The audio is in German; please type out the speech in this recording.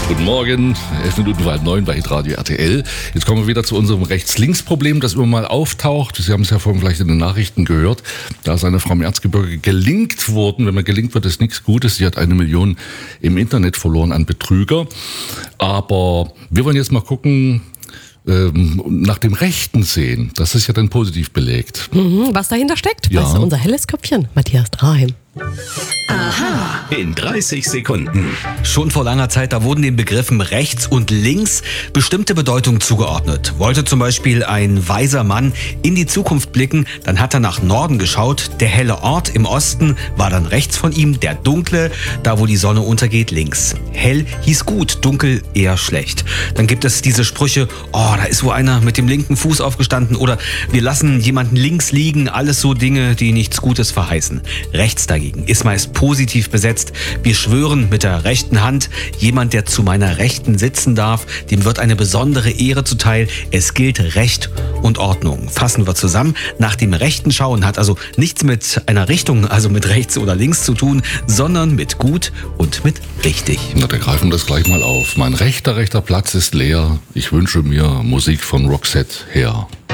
Guten Morgen, 11 Minuten vor 9 bei Hitradio RTL. Jetzt kommen wir wieder zu unserem Rechts-Links-Problem, das immer mal auftaucht. Sie haben es ja vorhin vielleicht in den Nachrichten gehört. Da ist eine Frau im Erzgebirge gelingt worden. Wenn man gelingt wird, ist nichts Gutes. Sie hat 1 Million im Internet verloren an Betrüger. Aber wir wollen jetzt mal gucken, nach dem Rechten sehen. Das ist ja dann positiv belegt. Was dahinter steckt, Ja. weiß unser helles Köpfchen, Matthias Draheim. Aha. In 30 Sekunden. Schon vor langer Zeit, da wurden den Begriffen rechts und links bestimmte Bedeutungen zugeordnet. Wollte zum Beispiel ein weiser Mann in die Zukunft blicken, dann hat er nach Norden geschaut. Der helle Ort im Osten war dann rechts von ihm, der dunkle, da wo die Sonne untergeht, links. Hell hieß gut, dunkel eher schlecht. Dann gibt es diese Sprüche, oh, da ist wohl einer mit dem linken Fuß aufgestanden oder wir lassen jemanden links liegen, alles so Dinge, die nichts Gutes verheißen. Rechts dagegen ist meist positiv besetzt. Wir schwören mit der rechten Hand, jemand, der zu meiner Rechten sitzen darf, dem wird eine besondere Ehre zuteil. Es gilt Recht und Ordnung. Fassen wir zusammen, nach dem rechten Schauen hat also nichts mit einer Richtung, also mit rechts oder links zu tun, sondern mit gut und mit richtig. Na, dann greifen wir das gleich mal auf. Mein rechter Platz ist leer. Ich wünsche mir Musik von Roxette her.